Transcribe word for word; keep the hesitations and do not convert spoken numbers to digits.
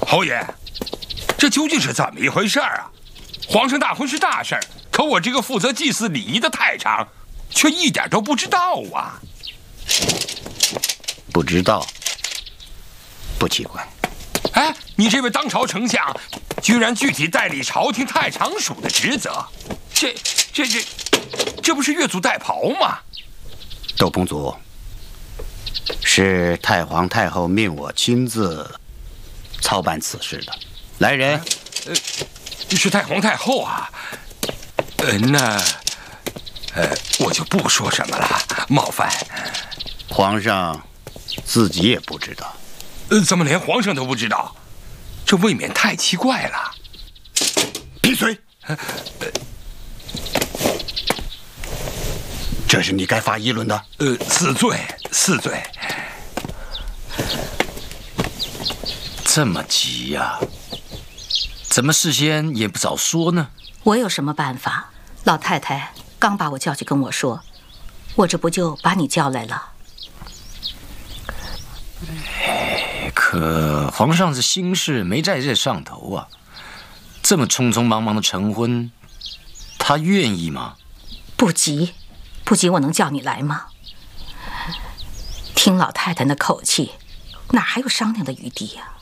侯爷，这究竟是怎么一回事啊？皇上大婚是大事儿，可我这个负责祭祀礼仪的太常，却一点都不知道啊。 不知道，不奇怪。 哎，你这位当朝丞相，居然具体代理朝廷太常署的职责，这、这、这，这不是越俎代庖吗？ 窦公祖，是太皇太后命我亲自操办此事的。来人， 呃，是太皇太后啊。呃，那，呃，我就不说什么了，冒犯。 皇上自己也不知道。 呃，怎么连皇上都不知道？这未免太奇怪了。 闭嘴！呃呃、这是你该发议论的。 呃，死罪，死罪。 这么急呀、啊？怎么事先也不早说呢？ 我有什么办法？老太太刚把我叫去跟我说，我这不就把你叫来了。 可皇上这心事没在这上头啊，这么匆匆忙忙的成婚，他愿意吗？ 不急，不急，我能叫你来吗？听老太太那口气，哪还有商量的余地呀、啊？